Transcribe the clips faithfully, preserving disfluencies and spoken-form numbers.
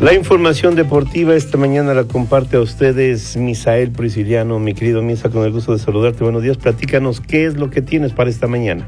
La información deportiva esta mañana la comparte a ustedes Misael Prisciliano. Mi querido Misa, con el gusto de saludarte. Buenos días. Platícanos qué es lo que tienes para esta mañana.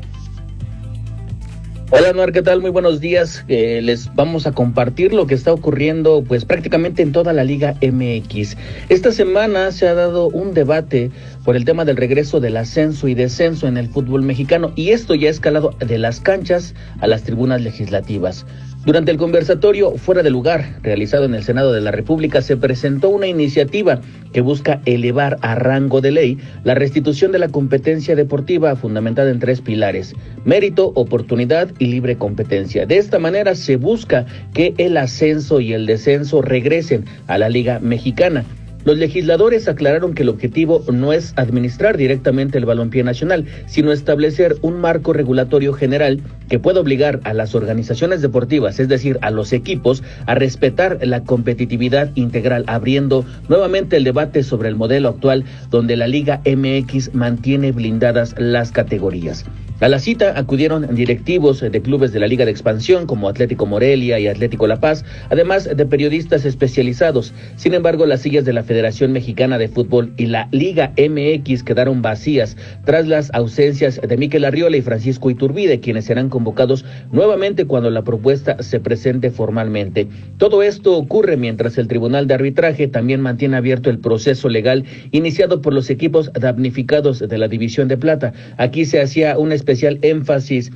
Hola, Anuar, ¿qué tal? Muy buenos días. Eh, les vamos a compartir lo que está ocurriendo pues prácticamente en toda la Liga M X. Esta semana se ha dado un debate por el tema del regreso del ascenso y descenso en el fútbol mexicano, y esto ya ha escalado de las canchas a las tribunas legislativas. Durante el conversatorio fuera de lugar, realizado en el Senado de la República, se presentó una iniciativa que busca elevar a rango de ley la restitución de la competencia deportiva fundamentada en tres pilares: mérito, oportunidad y libre competencia. De esta manera se busca que el ascenso y el descenso regresen a la Liga Mexicana. Los legisladores aclararon que el objetivo no es administrar directamente el balompié nacional, sino establecer un marco regulatorio general que pueda obligar a las organizaciones deportivas, es decir, a los equipos, a respetar la competitividad integral, abriendo nuevamente el debate sobre el modelo actual donde la Liga M X mantiene blindadas las categorías. A la cita acudieron directivos de clubes de la Liga de Expansión como Atlético Morelia y Atlético La Paz, además de periodistas especializados. Sin embargo, las sillas de la Federación Mexicana de Fútbol y la Liga M X quedaron vacías tras las ausencias de Mikel Arriola y Francisco Iturbide, quienes serán convocados nuevamente cuando la propuesta se presente formalmente. Todo esto ocurre mientras el Tribunal de Arbitraje también mantiene abierto el proceso legal iniciado por los equipos damnificados de la División de Plata. Aquí se hacía una especial énfasis,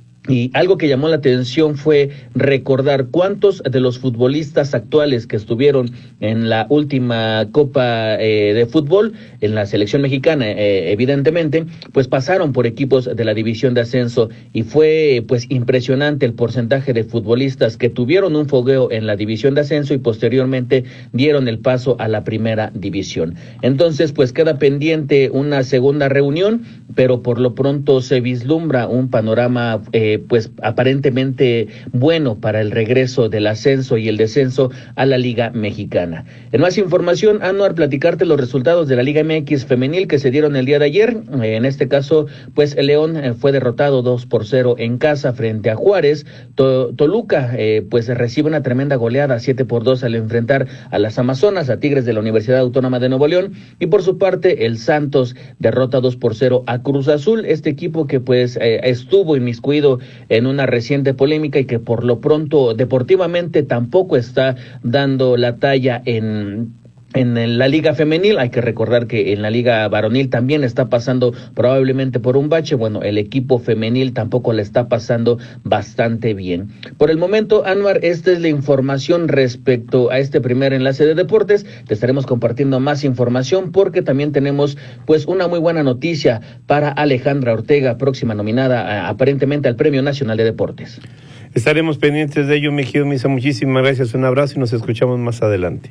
y algo que llamó la atención fue recordar cuántos de los futbolistas actuales que estuvieron en la última Copa eh, de Fútbol, en la selección mexicana, eh, evidentemente, pues pasaron por equipos de la división de ascenso, y fue pues impresionante el porcentaje de futbolistas que tuvieron un fogueo en la división de ascenso y posteriormente dieron el paso a la primera división. Entonces, pues queda pendiente una segunda reunión, pero por lo pronto se vislumbra un panorama eh, pues aparentemente bueno para el regreso del ascenso y el descenso a la Liga Mexicana. En más información, Anuar, platicarte los resultados de la Liga M X femenil que se dieron el día de ayer. En este caso, pues el León fue derrotado dos por cero en casa frente a Juárez. To- Toluca eh, pues recibe una tremenda goleada siete por dos al enfrentar a las Amazonas, a Tigres de la Universidad Autónoma de Nuevo León, y por su parte el Santos derrota dos por cero a Cruz Azul, este equipo que pues eh, estuvo inmiscuido en una reciente polémica y que por lo pronto deportivamente tampoco está dando la talla en en la liga femenil. Hay que recordar que en la liga varonil también está pasando probablemente por un bache. Bueno, el equipo femenil tampoco le está pasando bastante bien. Por el momento, Anuar, esta es la información respecto a este primer enlace de deportes. Te estaremos compartiendo más información porque también tenemos pues una muy buena noticia para Alejandra Ortega, próxima nominada a, aparentemente al Premio Nacional de Deportes. Estaremos pendientes de ello, mi querido Misa. Muchísimas gracias, un abrazo y nos escuchamos más adelante.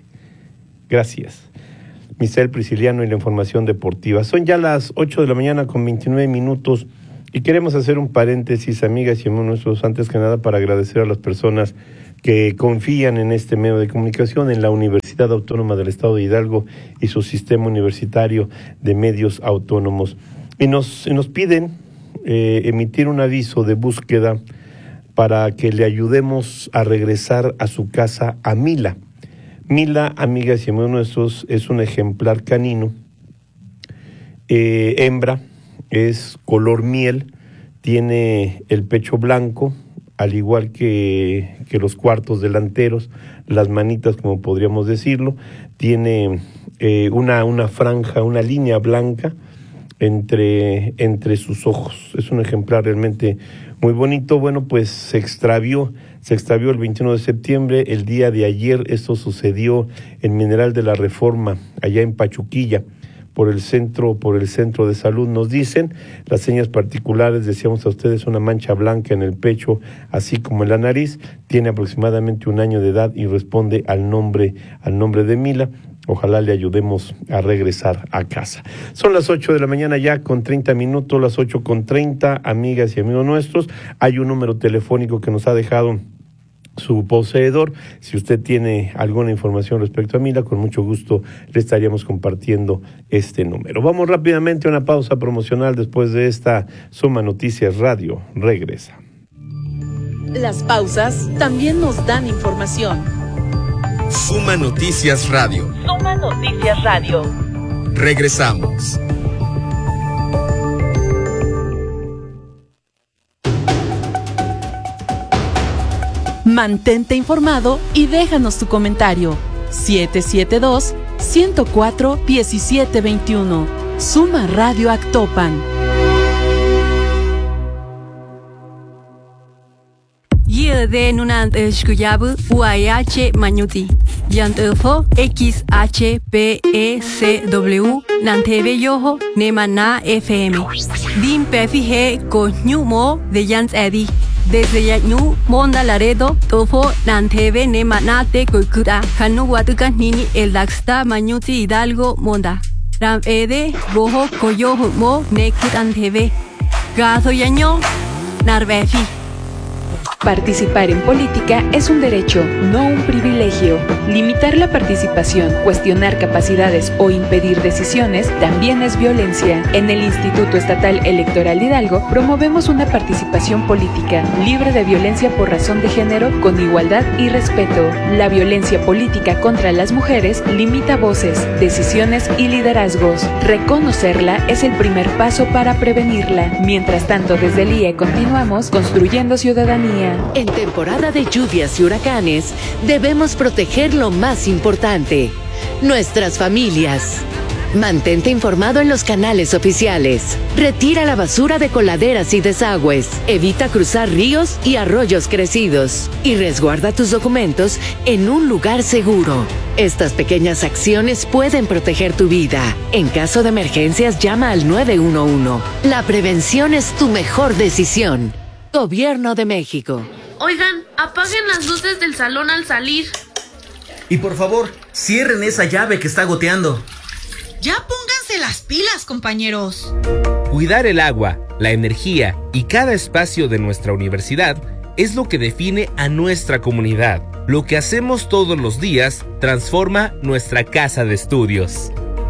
Gracias. Misael Prisciliano y la información deportiva. Son ya las ocho de la mañana con veintinueve minutos y queremos hacer un paréntesis, amigas y amigos nuestros, antes que nada para agradecer a las personas que confían en este medio de comunicación, en la Universidad Autónoma del Estado de Hidalgo y su sistema universitario de medios autónomos. Y nos, y nos piden eh, emitir un aviso de búsqueda para que le ayudemos a regresar a su casa a Mila. Mila, amigas y amigos nuestros, es un ejemplar canino, eh, hembra, es color miel, tiene el pecho blanco, al igual que, que los cuartos delanteros, las manitas, como podríamos decirlo, tiene eh, una, una franja, una línea blanca entre, entre sus ojos. Es un ejemplar realmente muy bonito. Bueno, pues se extravió, se extravió el veintiuno de septiembre, el día de ayer. Esto sucedió en Mineral de la Reforma, allá en Pachuquilla, por el centro, por el centro de salud. Nos dicen las señas particulares, decíamos a ustedes, una mancha blanca en el pecho, así como en la nariz. Tiene aproximadamente un año de edad y responde al nombre, al nombre de Mila. Ojalá le ayudemos a regresar a casa. Son las ocho de la mañana ya con treinta minutos, las ocho con treinta, amigas y amigos nuestros. Hay un número telefónico que nos ha dejado su poseedor. Si usted tiene alguna información respecto a Mila, con mucho gusto le estaríamos compartiendo este número. Vamos rápidamente a una pausa promocional. Después de esta Suma Noticias Radio regresa. Las pausas también nos dan información. Suma Noticias Radio. Suma Noticias Radio. Regresamos. Mantente informado y déjanos tu comentario. siete siete dos, uno cero cuatro, uno siete dos uno. Suma Radio Actopan. Yede nunant shkuyabu U A H Manyuti. Yantefo X H P E C W Nanteve Yoho Nemana F M. Dim Pefi Ko Nyumo de Yans Edi. Desde Yanu Monda Laredo Tofo Nanteve Nemanate Kokura Kanu Watukan Nini El Daxta Manyuti Hidalgo Monda. Ram Ede Boho Koyoho Mo Nekut Anteve. Gazo Yaño Narvefi. Participar en política es un derecho, no un privilegio. Limitar la participación, cuestionar capacidades o impedir decisiones también es violencia. En el Instituto Estatal Electoral Hidalgo promovemos una participación política libre de violencia por razón de género, con igualdad y respeto. La violencia política contra las mujeres limita voces, decisiones y liderazgos. Reconocerla es el primer paso para prevenirla. Mientras tanto, desde el I E continuamos construyendo ciudadanía. En temporada de lluvias y huracanes, debemos proteger lo más importante, nuestras familias. Mantente informado en los canales oficiales. Retira la basura de coladeras y desagües. Evita cruzar ríos y arroyos crecidos. Y resguarda tus documentos en un lugar seguro. Estas pequeñas acciones pueden proteger tu vida. En caso de emergencias, llama al nueve uno uno. La prevención es tu mejor decisión. Gobierno de México. Oigan, apaguen las luces del salón al salir. Y por favor, cierren esa llave que está goteando. Ya pónganse las pilas, compañeros. Cuidar el agua, la energía y cada espacio de nuestra universidad es lo que define a nuestra comunidad. Lo que hacemos todos los días transforma nuestra casa de estudios.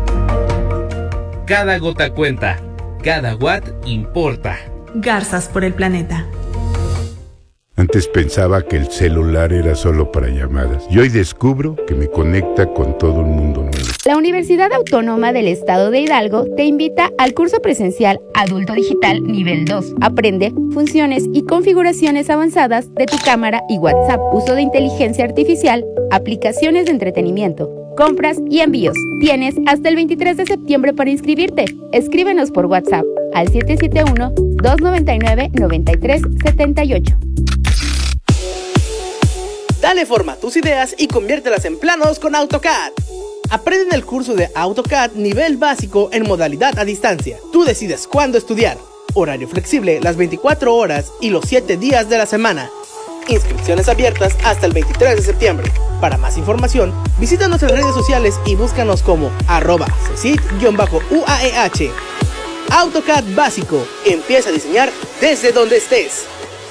Cada gota cuenta, cada watt importa. Garzas por el planeta. Antes pensaba que el celular era solo para llamadas y hoy descubro que me conecta con todo el mundo nuevo. La Universidad Autónoma del Estado de Hidalgo te invita al curso presencial Adulto Digital Nivel dos. Aprende funciones y configuraciones avanzadas de tu cámara y WhatsApp, uso de inteligencia artificial, aplicaciones de entretenimiento, compras y envíos. Tienes hasta el veintitrés de septiembre para inscribirte. Escríbenos por WhatsApp al siete siete uno, dos nueve nueve, nueve tres siete ocho. Dale forma a tus ideas y conviértelas en planos con AutoCAD. Aprende en el curso de AutoCAD nivel básico en modalidad a distancia. Tú decides cuándo estudiar. Horario flexible las veinticuatro horas y los siete días de la semana. Inscripciones abiertas hasta el veintitrés de septiembre. Para más información, visítanos en redes sociales y búscanos como arroba cesit-U A E H. AutoCAD básico. Empieza a diseñar desde donde estés.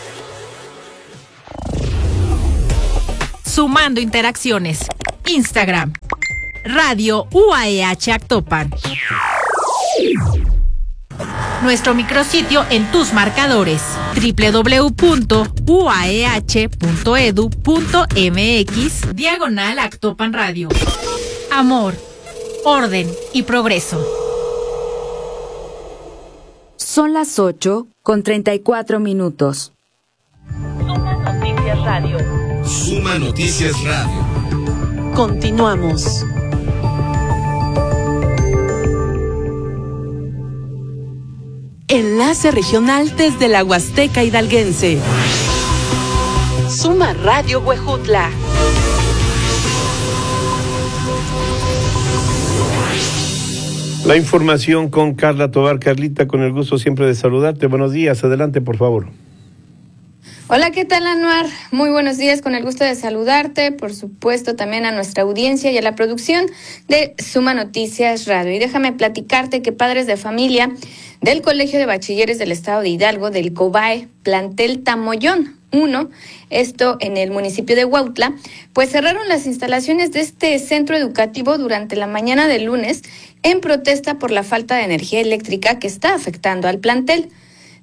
Sumando interacciones. Instagram. Radio U A E H Actopan. Nuestro micrositio en tus marcadores. doble u doble u doble u punto u a e h punto e d u punto m x diagonal Actopan Radio. Amor, orden y progreso. Son las ocho con treinta y cuatro minutos. Suma Noticias Radio. Suma Noticias Radio. Continuamos. Enlace regional desde la Huasteca Hidalguense. Suma Radio Huejutla. La información con Carla Tobar. Carlita, con el gusto siempre de saludarte. Buenos días, adelante por favor. Hola, ¿qué tal, Anuar? Muy buenos días, con el gusto de saludarte, por supuesto también a nuestra audiencia y a la producción de Suma Noticias Radio. Y déjame platicarte que padres de familia del Colegio de Bachilleres del Estado de Hidalgo, del COBAE, plantel Tamoyón uno, esto en el municipio de Huautla, pues cerraron las instalaciones de este centro educativo durante la mañana del lunes en protesta por la falta de energía eléctrica que está afectando al plantel.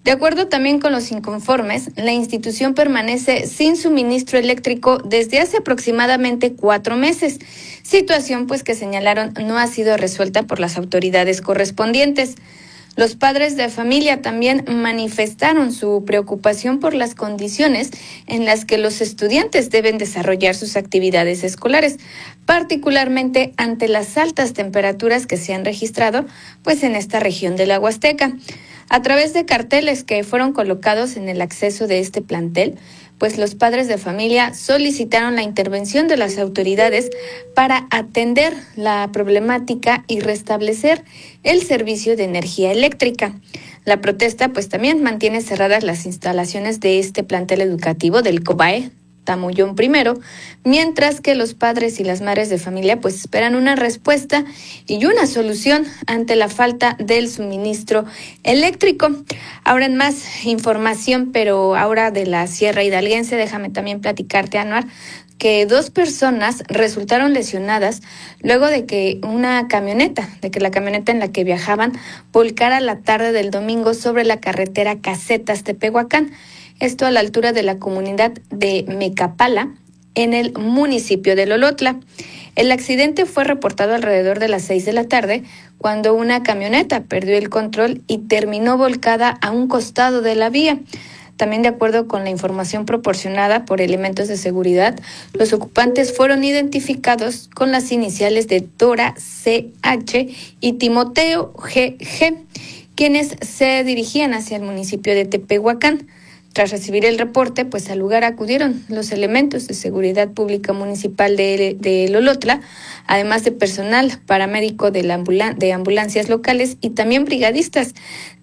De acuerdo también con los inconformes, la institución permanece sin suministro eléctrico desde hace aproximadamente cuatro meses, situación pues que señalaron no ha sido resuelta por las autoridades correspondientes. Los padres de familia también manifestaron su preocupación por las condiciones en las que los estudiantes deben desarrollar sus actividades escolares, particularmente ante las altas temperaturas que se han registrado pues en esta región de la Huasteca. A través de carteles que fueron colocados en el acceso de este plantel, pues los padres de familia solicitaron la intervención de las autoridades para atender la problemática y restablecer el servicio de energía eléctrica. La protesta pues también mantiene cerradas las instalaciones de este plantel educativo del COBAE Tamullón primero, mientras que los padres y las madres de familia pues esperan una respuesta y una solución ante la falta del suministro eléctrico. Ahora en más información, pero ahora de la Sierra Hidalguense, déjame también platicarte, Anuar, que dos personas resultaron lesionadas luego de que una camioneta, de que la camioneta en la que viajaban volcara la tarde del domingo sobre la carretera Casetas-Tepehuacán. Esto a la altura de la comunidad de Mecapala, en el municipio de Lolotla. El accidente fue reportado alrededor de las seis de la tarde, cuando una camioneta perdió el control y terminó volcada a un costado de la vía. También de acuerdo con la información proporcionada por elementos de seguridad, los ocupantes fueron identificados con las iniciales de Dora C H y Timoteo G G, quienes se dirigían hacia el municipio de Tepehuacán. Tras recibir el reporte, pues al lugar acudieron los elementos de seguridad pública municipal de, de Lolotla, además de personal paramédico de, la ambulan- de ambulancias locales y también brigadistas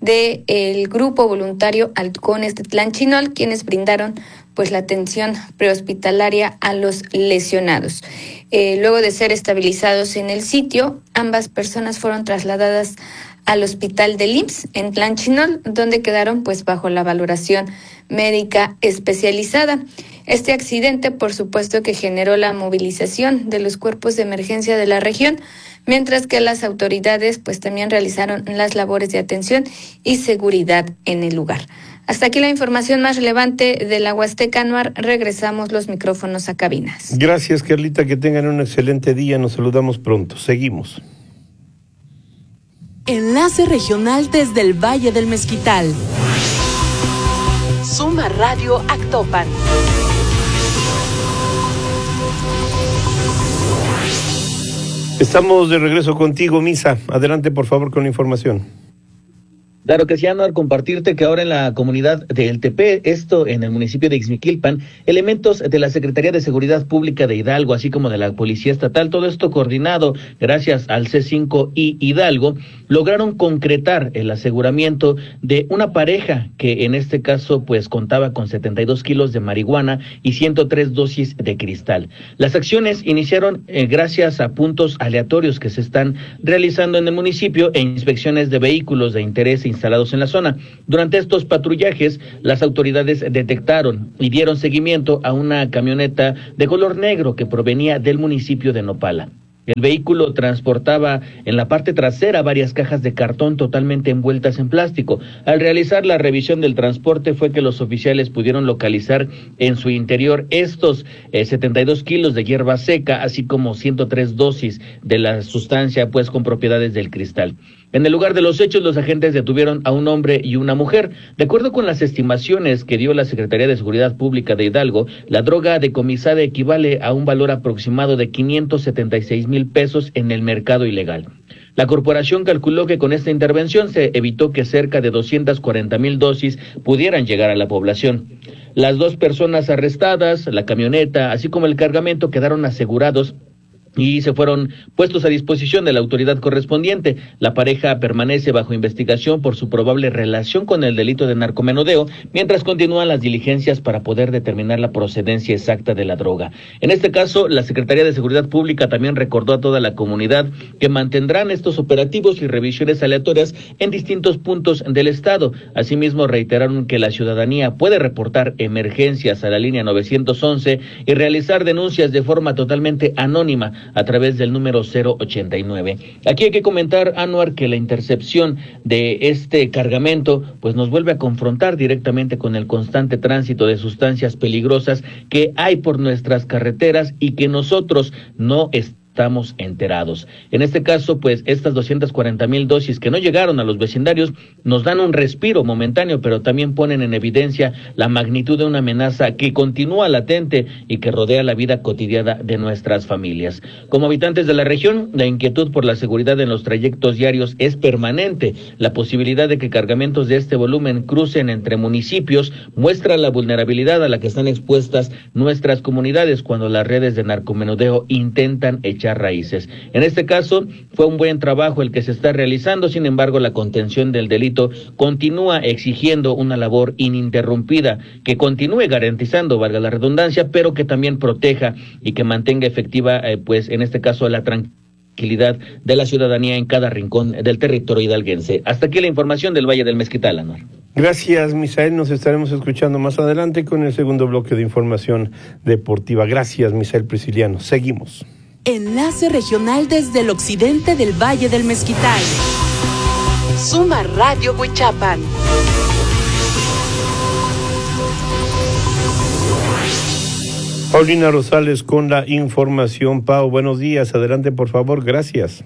del grupo voluntario Halcones de Tlanchinol, quienes brindaron pues la atención prehospitalaria a los lesionados. Eh, luego de ser estabilizados en el sitio, ambas personas fueron trasladadas al hospital del I M S S en Tlanchinol, donde quedaron pues bajo la valoración médica especializada. Este accidente, por supuesto, que generó la movilización de los cuerpos de emergencia de la región, mientras que las autoridades pues también realizaron las labores de atención y seguridad en el lugar. Hasta aquí la información más relevante de la Huasteca, Anuar. Regresamos los micrófonos a cabinas. Gracias, Carlita, que tengan un excelente día. Nos saludamos pronto. Seguimos. Enlace regional desde el Valle del Mezquital. Suma Radio Actopan. Estamos de regreso contigo, Misa. Adelante, por favor, con la información. Claro que sí, Anuar, compartirte que ahora en la comunidad de El Tepe, esto en el municipio de Ixmiquilpan, elementos de la Secretaría de Seguridad Pública de Hidalgo, así como de la Policía Estatal, todo esto coordinado gracias al C cinco I Hidalgo, lograron concretar el aseguramiento de una pareja que en este caso pues contaba con setenta y dos kilos de marihuana y ciento tres dosis de cristal. Las acciones iniciaron eh, gracias a puntos aleatorios que se están realizando en el municipio e inspecciones de vehículos de interés instalados en la zona. Durante estos patrullajes, las autoridades detectaron y dieron seguimiento a una camioneta de color negro que provenía del municipio de Nopala. El vehículo transportaba en la parte trasera varias cajas de cartón totalmente envueltas en plástico. Al realizar la revisión del transporte fue que los oficiales pudieron localizar en su interior estos eh, setenta y dos kilos de hierba seca, así como ciento tres dosis de la sustancia pues con propiedades del cristal. En el lugar de los hechos, los agentes detuvieron a un hombre y una mujer. De acuerdo con las estimaciones que dio la Secretaría de Seguridad Pública de Hidalgo, la droga decomisada equivale a un valor aproximado de quinientos setenta y seis mil pesos en el mercado ilegal. La corporación calculó que con esta intervención se evitó que cerca de doscientas cuarenta mil dosis pudieran llegar a la población. Las dos personas arrestadas, la camioneta, así como el cargamento quedaron asegurados y se fueron puestos a disposición de la autoridad correspondiente. La pareja permanece bajo investigación por su probable relación con el delito de narcomenudeo, mientras continúan las diligencias para poder determinar la procedencia exacta de la droga. En este caso, la Secretaría de Seguridad Pública también recordó a toda la comunidad que mantendrán estos operativos y revisiones aleatorias en distintos puntos del estado. Asimismo, reiteraron que la ciudadanía puede reportar emergencias a la línea nueve once y realizar denuncias de forma totalmente anónima a través del número cero ochenta y nueve. Aquí hay que comentar, Anuar, que la intercepción de este cargamento pues nos vuelve a confrontar directamente con el constante tránsito de sustancias peligrosas que hay por nuestras carreteras y que nosotros no estamos estamos enterados. En este caso, pues, estas doscientas cuarenta mil dosis que no llegaron a los vecindarios nos dan un respiro momentáneo, pero también ponen en evidencia la magnitud de una amenaza que continúa latente y que rodea la vida cotidiana de nuestras familias. Como habitantes de la región, la inquietud por la seguridad en los trayectos diarios es permanente. La posibilidad de que cargamentos de este volumen crucen entre municipios muestra la vulnerabilidad a la que están expuestas nuestras comunidades cuando las redes de narcomenudeo intentan echar raíces. En este caso, fue un buen trabajo el que se está realizando, sin embargo, la contención del delito continúa exigiendo una labor ininterrumpida, que continúe garantizando, valga la redundancia, pero que también proteja y que mantenga efectiva, eh, pues, en este caso, la tranquilidad de la ciudadanía en cada rincón del territorio hidalguense. Hasta aquí la información del Valle del Mezquital, Anuar. Gracias, Misael. Nos estaremos escuchando más adelante con el segundo bloque de información deportiva. Gracias, Misael Prisciliano. Seguimos. Enlace regional desde el occidente del Valle del Mezquital. Suma Radio Huichapan. Paulina Rosales con la información. Pau, buenos días. Adelante, por favor. Gracias.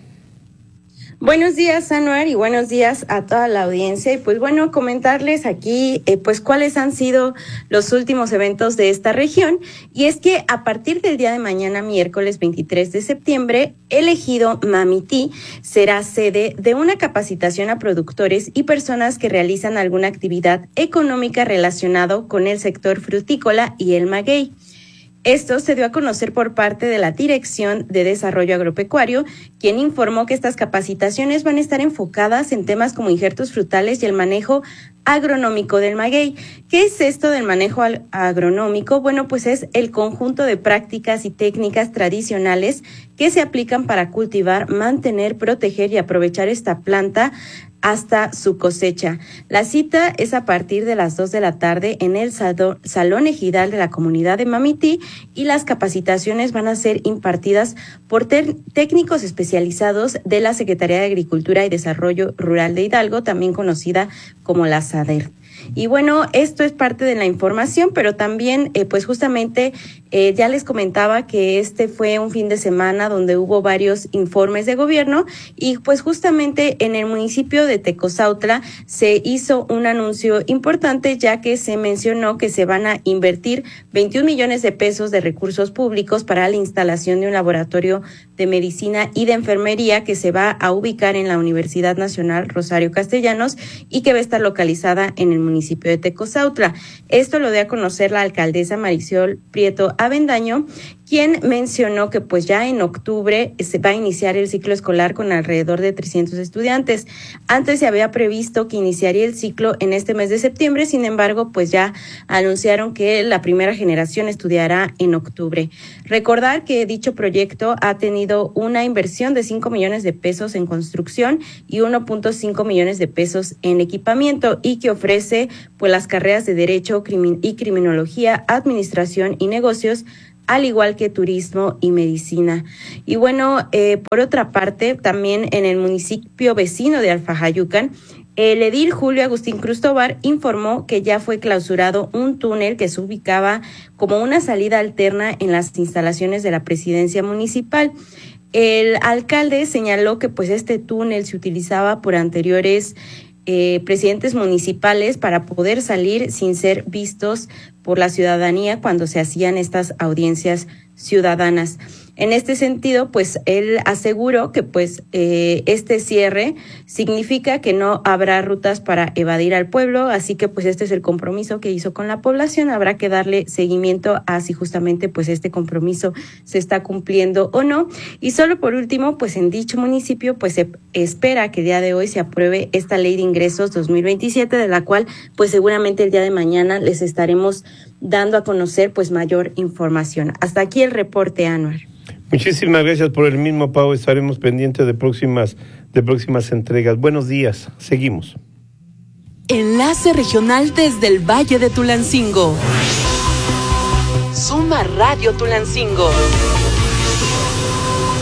Buenos días, Anuar, y buenos días a toda la audiencia. Y pues bueno, comentarles aquí eh, pues cuáles han sido los últimos eventos de esta región. Y es que a partir del día de mañana, miércoles veintitrés de septiembre, el ejido Mamití será sede de una capacitación a productores y personas que realizan alguna actividad económica relacionado con el sector frutícola y el maguey. Esto se dio a conocer por parte de la Dirección de Desarrollo Agropecuario, quien informó que estas capacitaciones van a estar enfocadas en temas como injertos frutales y el manejo agronómico del maguey. ¿Qué es esto del manejo agronómico? Bueno, pues es el conjunto de prácticas y técnicas tradicionales que se aplican para cultivar, mantener, proteger y aprovechar esta planta hasta su cosecha. La cita es a partir de las dos de la tarde en el Salón Ejidal de la comunidad de Mamití y las capacitaciones van a ser impartidas por técnicos especializados de la Secretaría de Agricultura y Desarrollo Rural de Hidalgo, también conocida como la SADER. Y bueno, esto es parte de la información, pero también eh, pues justamente eh, ya les comentaba que este fue un fin de semana donde hubo varios informes de gobierno y pues justamente en el municipio de Tecozautla se hizo un anuncio importante, ya que se mencionó que se van a invertir veintiún millones de pesos de recursos públicos para la instalación de un laboratorio de medicina y de enfermería que se va a ubicar en la Universidad Nacional Rosario Castellanos y que va a estar localizada en el municipio de Tecozautla. Esto lo dio a conocer la alcaldesa Marisol Prieto Avendaño, quien mencionó que pues ya en octubre se va a iniciar el ciclo escolar con alrededor de trescientos estudiantes. Antes se había previsto que iniciaría el ciclo en este mes de septiembre, sin embargo, pues ya anunciaron que la primera generación estudiará en octubre. Recordar que dicho proyecto ha tenido una inversión de cinco millones de pesos en construcción y uno punto cinco millones de pesos en equipamiento y que ofrece pues las carreras de Derecho y Criminología, Administración y Negocios, al igual que turismo y medicina. Y bueno, eh, por otra parte, también en el municipio vecino de Alfajayucan, el edil Julio Agustín Cruz Tobar informó que ya fue clausurado un túnel que se ubicaba como una salida alterna en las instalaciones de la presidencia municipal. El alcalde señaló que pues este túnel se utilizaba por anteriores Eh, presidentes municipales para poder salir sin ser vistos por la ciudadanía cuando se hacían estas audiencias ciudadanas. En este sentido, pues él aseguró que pues eh, este cierre significa que no habrá rutas para evadir al pueblo, así que pues este es el compromiso que hizo con la población. Habrá que darle seguimiento a si justamente pues este compromiso se está cumpliendo o no. Y solo por último, pues en dicho municipio pues se espera que el día de hoy se apruebe esta Ley de Ingresos dos mil veintisiete, de la cual pues seguramente el día de mañana les estaremos dando a conocer pues mayor información. Hasta aquí el reporte, Anuar. Muchísimas gracias por el mismo, Pau. Estaremos pendientes de próximas, de próximas entregas. Buenos días. Seguimos. Enlace regional desde el Valle de Tulancingo. Suma Radio Tulancingo.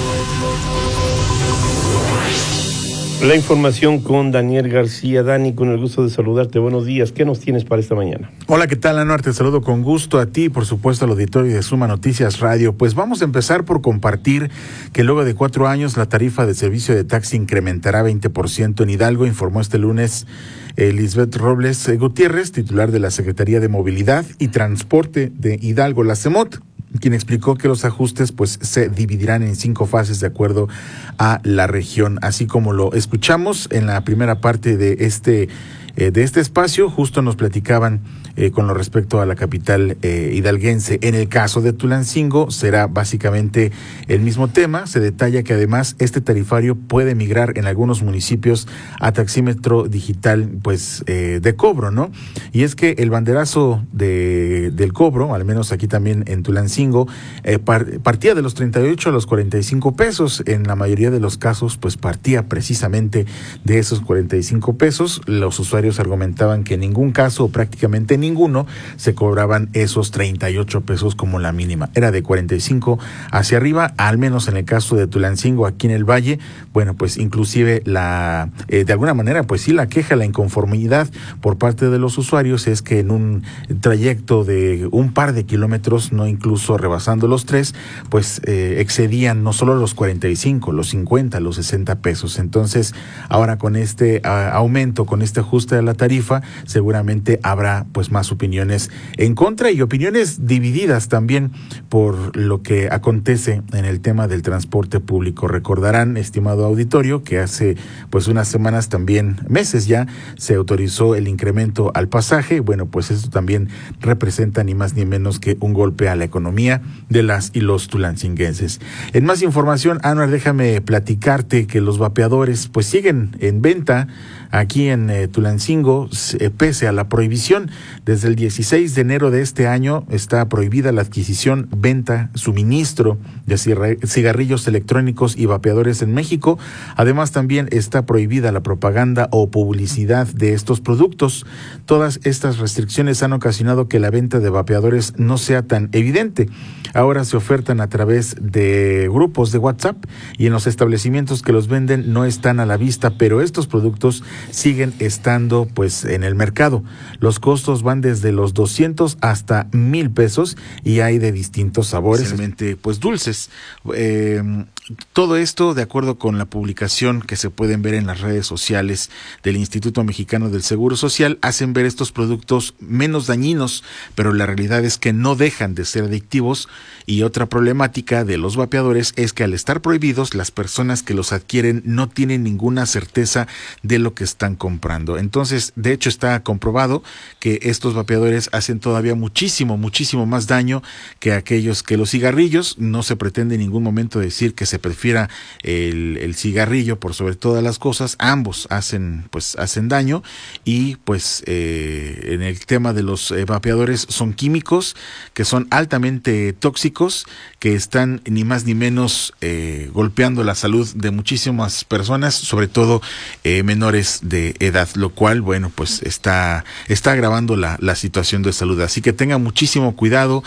La información con Daniel García. Dani, con el gusto de saludarte. Buenos días. ¿Qué nos tienes para esta mañana? Hola, ¿qué tal, Anuar? Te saludo con gusto a ti y, por supuesto, al auditorio de Suma Noticias Radio. Pues vamos a empezar por compartir que luego de cuatro años la tarifa de servicio de taxi incrementará veinte por ciento en Hidalgo, informó este lunes eh, Lisbeth Robles Gutiérrez, titular de la Secretaría de Movilidad y Transporte de Hidalgo, la CEMOT, quien explicó que los ajustes pues se dividirán en cinco fases de acuerdo a la región, así como lo escuchamos en la primera parte de este eh, de este espacio. Justo nos platicaban eh, con lo respecto a la capital eh, hidalguense. En el caso de Tulancingo será básicamente el mismo tema. Se detalla que además este tarifario puede migrar en algunos municipios a taxímetro digital pues eh, de cobro, ¿no? Y es que el banderazo de del cobro, al menos aquí también en Tulancingo, eh, par, partía de los treinta y ocho a los cuarenta y cinco pesos. En la mayoría de los casos pues partía precisamente de esos cuarenta y cinco pesos. Los usuarios argumentaban que en ningún caso, o prácticamente ninguno, se cobraban esos treinta y ocho pesos como la mínima. Era de cuarenta y cinco hacia arriba, al menos en el caso de Tulancingo, aquí en el Valle. Bueno, pues inclusive la, eh, de alguna manera, pues sí, la queja, la inconformidad por parte de los usuarios es que en un trayecto de un par de kilómetros, no incluso rebasando los tres, pues eh, excedían no solo los cuarenta y cinco, los cincuenta, los sesenta pesos. Entonces, ahora con este a, aumento, con este ajuste de la tarifa, seguramente habrá pues más opiniones en contra y opiniones divididas también por lo que acontece en el tema del transporte público. Recordarán, estimado auditorio, que hace pues unas semanas, también meses ya, se autorizó el incremento al pasaje. Bueno, pues esto también representa ni más ni menos que un golpe a la economía de las y los tulancinguenses. En más información, Anuar, déjame platicarte que los vapeadores pues siguen en venta aquí en eh, Tulancingo, eh, pese a la prohibición. Desde el dieciséis de enero de este año está prohibida la adquisición, venta, suministro de cigarrillos electrónicos y vapeadores en México. Además, también está prohibida la propaganda o publicidad de estos productos. Todas estas restricciones han ocasionado que la venta de vapeadores no sea tan evidente. Ahora se ofertan a través de grupos de WhatsApp y en los establecimientos que los venden no están a la vista, pero estos productos siguen estando pues en el mercado. Los costos van desde los doscientos hasta mil pesos y hay de distintos sabores, realmente pues dulces. Eh, todo esto de acuerdo con la publicación que se pueden ver en las redes sociales del Instituto Mexicano del Seguro Social, hacen ver estos productos menos dañinos, pero la realidad es que no dejan de ser adictivos. Y otra problemática de los vapeadores es que al estar prohibidos, las personas que los adquieren no tienen ninguna certeza de lo que están comprando. Entonces, de hecho, está comprobado que estos vapeadores hacen todavía muchísimo, muchísimo más daño que aquellos que los cigarrillos. No se pretende en ningún momento decir que se prefiera el, el cigarrillo por sobre todas las cosas. Ambos hacen, pues, hacen daño y, pues, eh, en el tema de los eh, vapeadores son químicos que son altamente tóxicos, que están ni más ni menos eh, golpeando la salud de muchísimas personas, sobre todo eh, menores de edad, lo cual, bueno, pues está está agravando la, la situación de salud. Así que tengan muchísimo cuidado,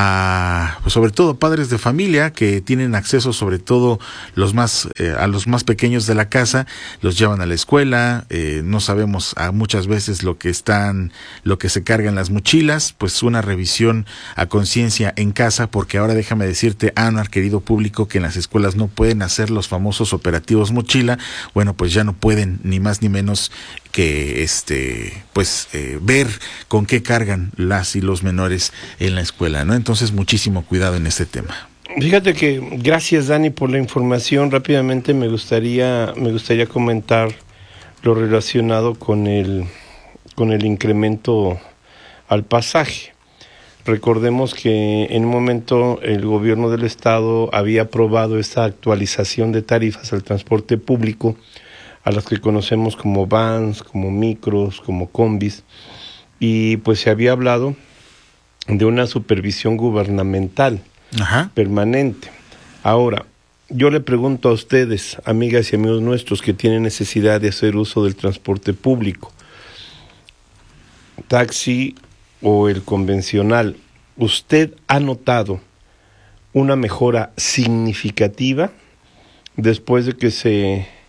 a, pues sobre todo padres de familia que tienen acceso, sobre todo los más eh, a los más pequeños de la casa, los llevan a la escuela, eh, no sabemos a muchas veces lo que están, lo que se cargan las mochilas. Pues una revisión a conciencia en casa, porque ahora déjame decirte, Anuar, querido público, que en las escuelas no pueden hacer los famosos operativos mochila. Bueno, pues ya no pueden ni más ni menos que este pues eh, ver con qué cargan las y los menores en la escuela, ¿no? Entonces, muchísimo cuidado en este tema. Fíjate que gracias, Dani, por la información. Rápidamente me gustaría me gustaría comentar lo relacionado con el con el incremento al pasaje. Recordemos que en un momento el gobierno del estado había aprobado esta actualización de tarifas al transporte público, a las que conocemos como vans, como micros, como combis, y pues se había hablado de una supervisión gubernamental Ajá. permanente. Ahora, yo le pregunto a ustedes, amigas y amigos nuestros que tienen necesidad de hacer uso del transporte público, taxi o el convencional, ¿usted ha notado una mejora significativa después de que se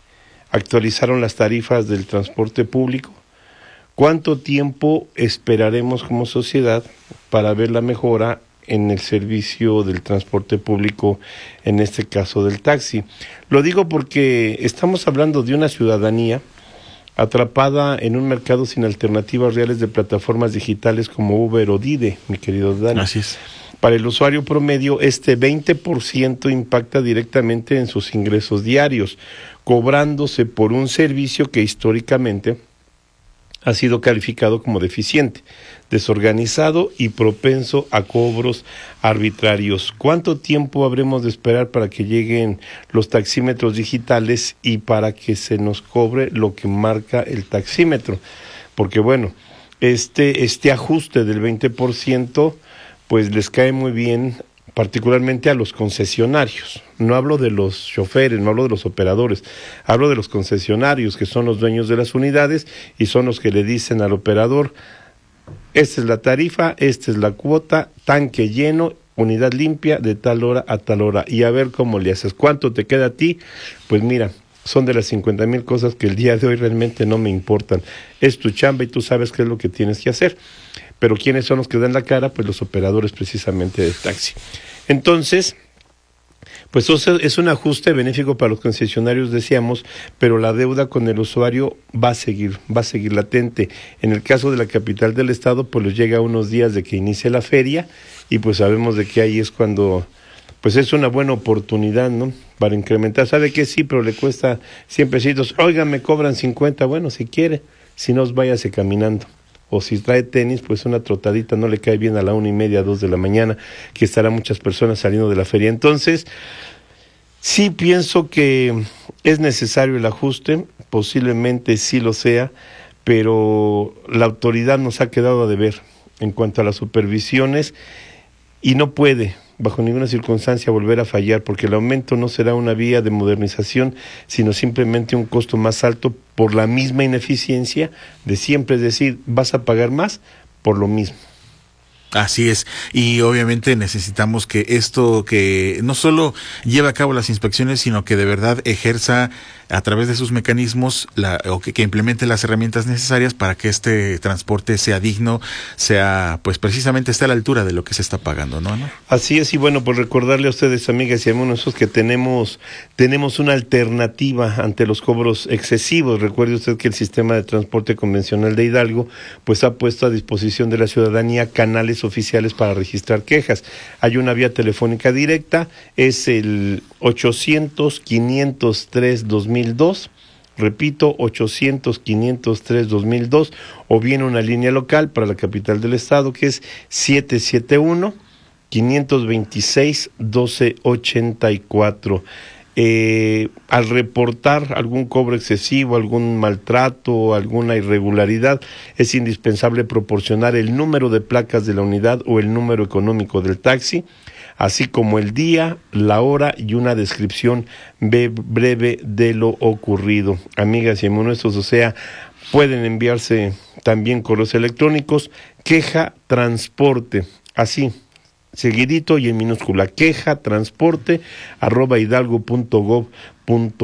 actualizaron las tarifas del transporte público. ¿Cuánto tiempo esperaremos como sociedad para ver la mejora en el servicio del transporte público, en este caso del taxi? Lo digo porque estamos hablando de una ciudadanía atrapada en un mercado sin alternativas reales de plataformas digitales como Uber o Dide, mi querido Dani. Así es. Para el usuario promedio, este veinte por ciento impacta directamente en sus ingresos diarios, cobrándose por un servicio que históricamente ha sido calificado como deficiente, desorganizado y propenso a cobros arbitrarios. ¿Cuánto tiempo habremos de esperar para que lleguen los taxímetros digitales y para que se nos cobre lo que marca el taxímetro? Porque bueno, este, este ajuste del veinte por ciento pues les cae muy bien, particularmente a los concesionarios. No hablo de los choferes, no hablo de los operadores, hablo de los concesionarios, que son los dueños de las unidades y son los que le dicen al operador: esta es la tarifa, esta es la cuota, tanque lleno, unidad limpia de tal hora a tal hora, y a ver cómo le haces. ¿Cuánto te queda a ti? Pues mira, son de las cincuenta mil cosas que el día de hoy realmente no me importan. Es tu chamba y tú sabes qué es lo que tienes que hacer. Pero ¿quiénes son los que dan la cara? Pues los operadores precisamente de taxi. Entonces, pues eso es un ajuste benéfico para los concesionarios, decíamos, pero la deuda con el usuario va a seguir, va a seguir latente. En el caso de la capital del estado, pues les llega unos días de que inicie la feria y pues sabemos de que ahí es cuando, pues es una buena oportunidad, ¿no?, para incrementar. ¿Sabe qué? Sí, pero le cuesta cien pesitos. Oigan, me cobran cincuenta. Bueno, si quiere, si no, váyase caminando. O si trae tenis, pues una trotadita no le cae bien a la una y media, dos de la mañana, que estarán muchas personas saliendo de la feria. Entonces, sí pienso que es necesario el ajuste, posiblemente sí lo sea, pero la autoridad nos ha quedado a deber en cuanto a las supervisiones y no puede, bajo ninguna circunstancia, volver a fallar, porque el aumento no será una vía de modernización, sino simplemente un costo más alto por la misma ineficiencia de siempre, es decir, vas a pagar más por lo mismo. Así es, y obviamente necesitamos que esto, que no solo lleve a cabo las inspecciones, sino que de verdad ejerza a través de sus mecanismos la, o que, que implemente las herramientas necesarias para que este transporte sea digno, sea, pues precisamente esté a la altura de lo que se está pagando, ¿no, Ana? Así es, y bueno, pues recordarle a ustedes, amigas y amigos, que tenemos, tenemos una alternativa ante los cobros excesivos. Recuerde usted que el sistema de transporte convencional de Hidalgo, pues ha puesto a disposición de la ciudadanía canales oficiales para registrar quejas. Hay una vía telefónica directa, es el ochocientos, quinientos tres, dos mil dos, repito, ochocientos, quinientos tres, dos mil dos, o bien una línea local para la capital del estado que es siete siete uno, quinientos veintiséis, doce ochenta y cuatro. Eh, al reportar algún cobro excesivo, algún maltrato, alguna irregularidad, es indispensable proporcionar el número de placas de la unidad o el número económico del taxi, así como el día, la hora y una descripción breve de lo ocurrido. Amigas y amigos nuestros, o sea, pueden enviarse también correos electrónicos, queja transporte, así, seguidito y en minúscula, queja transporte arroba hidalgo punto gob punto